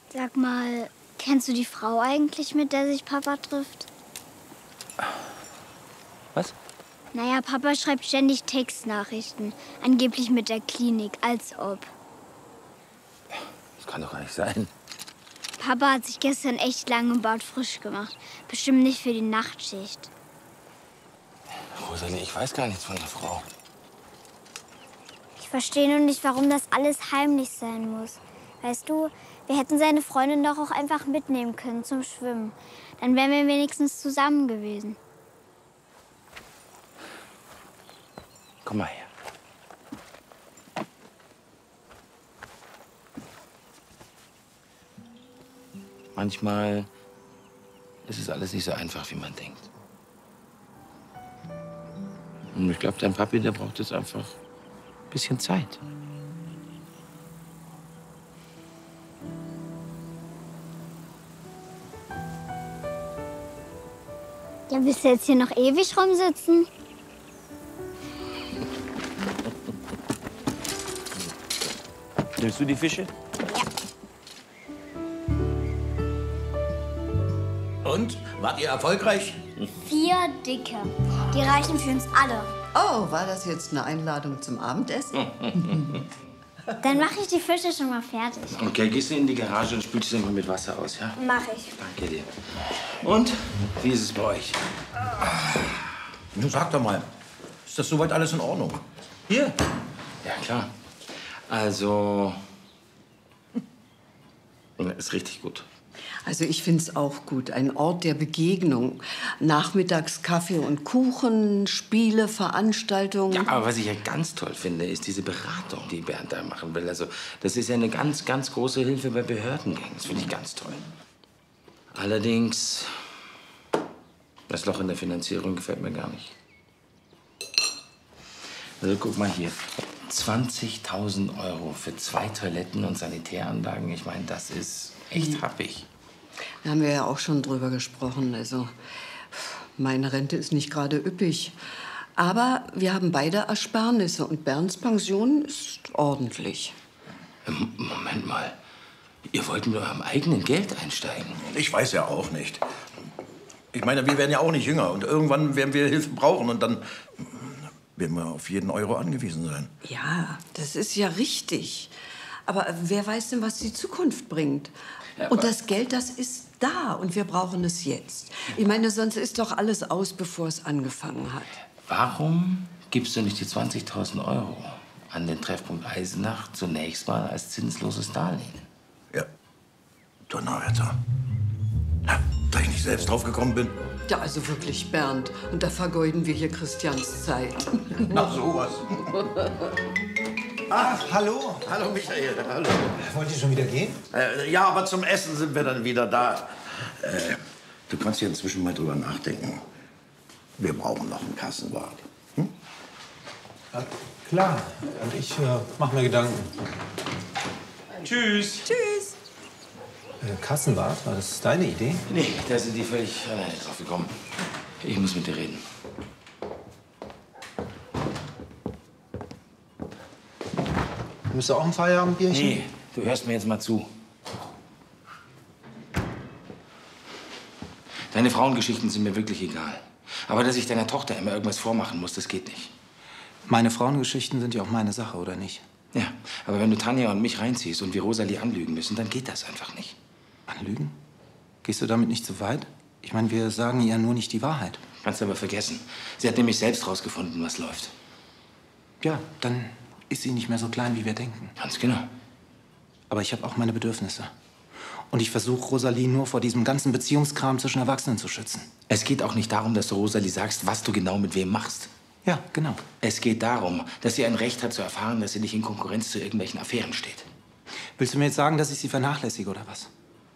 Sag mal, kennst du die Frau eigentlich, mit der sich Papa trifft? Was? Naja, Papa schreibt ständig Textnachrichten. Angeblich mit der Klinik, als ob. Das kann doch gar nicht sein. Papa hat sich gestern echt lang im Bad frisch gemacht. Bestimmt nicht für die Nachtschicht. Rosalie, ich weiß gar nichts von der Frau. Ich verstehe nur nicht, warum das alles heimlich sein muss. Weißt du, wir hätten seine Freundin doch auch einfach mitnehmen können zum Schwimmen. Dann wären wir wenigstens zusammen gewesen. Komm mal her. Manchmal ist es alles nicht so einfach, wie man denkt. Und ich glaube, dein Papi, der braucht jetzt einfach ein bisschen Zeit. Ja, willst du jetzt hier noch ewig rumsitzen? Nimmst du die Fische? Und? Wart ihr erfolgreich? 4 dicke. Die reichen für uns alle. Oh, war das jetzt eine Einladung zum Abendessen? Dann mache ich die Fische schon mal fertig. Okay, gehst du in die Garage und spülst sie mal mit Wasser aus, ja? Mach ich. Danke dir. Und, wie ist es bei euch? Nun sag doch mal, ist das soweit alles in Ordnung? Hier? Ja, klar. Also, ist richtig gut. Also ich finde es auch gut. Ein Ort der Begegnung. Nachmittags Kaffee und Kuchen, Spiele, Veranstaltungen. Ja, aber was ich ja ganz toll finde, ist diese Beratung, die Bernd da machen will. Also, das ist ja eine ganz, ganz große Hilfe bei Behördengängen. Das finde ich ganz toll. Allerdings, das Loch in der Finanzierung gefällt mir gar nicht. Also, guck mal hier. 20.000 € für 2 Toiletten und Sanitäranlagen. Ich meine, das ist echt happig. Da haben wir ja auch schon drüber gesprochen. Also, meine Rente ist nicht gerade üppig. Aber wir haben beide Ersparnisse und Bernds Pension ist ordentlich. Moment mal. Ihr wollt mit eurem eigenen Geld einsteigen? Ich weiß ja auch nicht. Ich meine, wir werden ja auch nicht jünger. Und irgendwann werden wir Hilfe brauchen. Und dann werden wir auf jeden Euro angewiesen sein. Ja, das ist ja richtig. Aber wer weiß denn, was die Zukunft bringt? Ja, Und das Geld, das ist da. Und wir brauchen es jetzt. Ich meine, sonst ist doch alles aus, bevor es angefangen hat. Warum gibst du nicht die 20.000 € an den Treffpunkt Eisenach zunächst mal als zinsloses Darlehen? Ja, Donnerwetter. Ja, da ich nicht selbst drauf gekommen bin. Ja, also wirklich, Bernd. Und da vergeuden wir hier Christians Zeit. Ach, sowas. Ach, hallo. Hallo, Michael. Hallo. Wollt ihr schon wieder gehen? Ja, aber zum Essen sind wir dann wieder da. Du kannst ja inzwischen mal drüber nachdenken. Wir brauchen noch einen Kassenwart. Hm? Ja, klar. Und ich mach mir Gedanken. Tschüss. Tschüss. Kassenwart, war das deine Idee? Nee, da sind die völlig alleine drauf gekommen. Ich muss mit dir reden. Müsst ihr auch ein Feierabendbierchen? Nee, du hörst mir jetzt mal zu. Deine Frauengeschichten sind mir wirklich egal. Aber dass ich deiner Tochter immer irgendwas vormachen muss, das geht nicht. Meine Frauengeschichten sind ja auch meine Sache, oder nicht? Ja, aber wenn du Tanja und mich reinziehst und wir Rosalie anlügen müssen, dann geht das einfach nicht. Anlügen? Gehst du damit nicht zu weit? Ich meine, wir sagen ihr nur nicht die Wahrheit. Kannst du aber vergessen. Sie hat nämlich selbst rausgefunden, was läuft. Ja, dann ist sie nicht mehr so klein, wie wir denken. Ganz genau. Aber ich habe auch meine Bedürfnisse. Und ich versuche, Rosalie nur vor diesem ganzen Beziehungskram zwischen Erwachsenen zu schützen. Es geht auch nicht darum, dass du Rosalie sagst, was du genau mit wem machst. Ja, genau. Es geht darum, dass sie ein Recht hat zu erfahren, dass sie nicht in Konkurrenz zu irgendwelchen Affären steht. Willst du mir jetzt sagen, dass ich sie vernachlässige, oder was?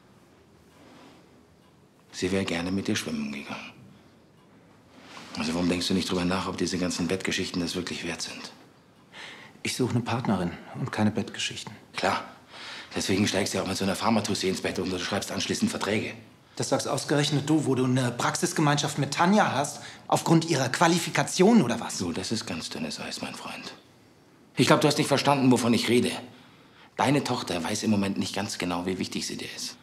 Sie wäre gerne mit dir schwimmen gegangen. Also warum denkst du nicht drüber nach, ob diese ganzen Bettgeschichten das wirklich wert sind? Ich suche eine Partnerin und keine Bettgeschichten. Klar. Deswegen steigst du ja auch mit so einer Pharmatussi ins Bett und du schreibst anschließend Verträge. Das sagst ausgerechnet du, wo du eine Praxisgemeinschaft mit Tanja hast, aufgrund ihrer Qualifikation oder was? So, das ist ganz dünnes Eis, mein Freund. Ich glaube, du hast nicht verstanden, wovon ich rede. Deine Tochter weiß im Moment nicht ganz genau, wie wichtig sie dir ist.